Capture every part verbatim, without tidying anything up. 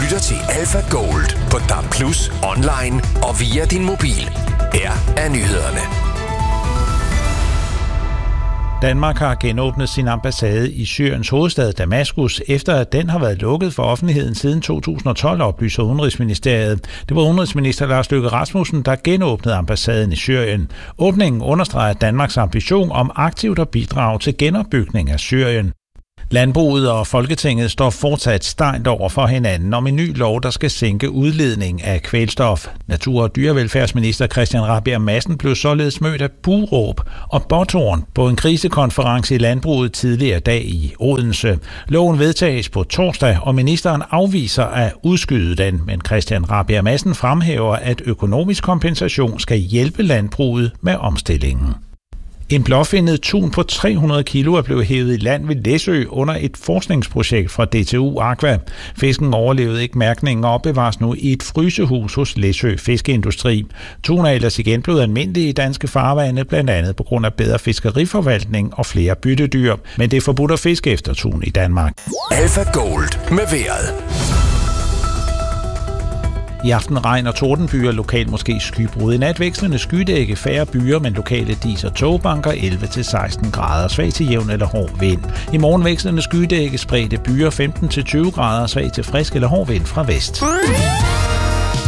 lytter til Alpha Gold på D A B plus, online og via din mobil. Her er nyhederne. Danmark har genåbnet sin ambassade i Syriens hovedstad Damaskus, efter at den har været lukket for offentligheden siden to tusind og tolv, oplyser Udenrigsministeriet. Det var udenrigsminister Lars Løkke Rasmussen, der genåbnede ambassaden i Syrien. Åbningen understreger Danmarks ambition om aktivt at bidrage til genopbygning af Syrien. Landbruget og Folketinget står fortsat stejlt over for hinanden om en ny lov, der skal sænke udledning af kvælstof. Natur- og dyrevelfærdsminister Christian Rabjerg Madsen blev således mødt af buråb og båthorn på en krisekonference i landbruget tidligere dag i Odense. Loven vedtages på torsdag, og ministeren afviser at udskyde den, men Christian Rabjerg Madsen fremhæver, at økonomisk kompensation skal hjælpe landbruget med omstillingen. En blåfindet tun på tre hundrede kilo er blevet hævet i land ved Læsø under et forskningsprojekt fra D T U Aqua. Fisken overlevede ikke mærkningen og opbevares nu i et frysehus hos Læsø Fiskeindustri. Tun er ellers igen blevet almindelige i danske farvande, blandt andet på grund af bedre fiskeriforvaltning og flere byttedyr. Men det er forbudt at fiske efter tun i Danmark. Alpha Gold med vejret. I aften regn og tordenbyer, lokalt måske skybrud. I nat vekslende skydække, færre byer, men lokale dis- og togbanker elleve til seksten grader, svag til jævn eller hård vind. I morgen vekslende skydække, spredte byer femten til tyve grader, svag til frisk eller hård vind fra vest.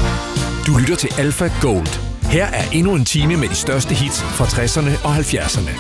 Du lytter til Alpha Gold. Her er endnu en time med de største hits fra tresserne og halvfjerdserne.